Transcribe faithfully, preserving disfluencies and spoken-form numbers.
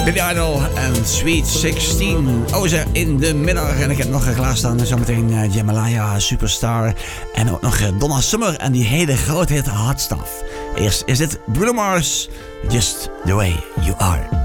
Billy Idol en Sweet zestien. Ozer in de middag. En ik heb nog klaarstaan zometeen uh, Jamalaya, Superstar. En ook nog uh, Donna Summer en die hele grote hit Hot Stuff. Eerst is dit Bruno Mars, Just The Way You Are.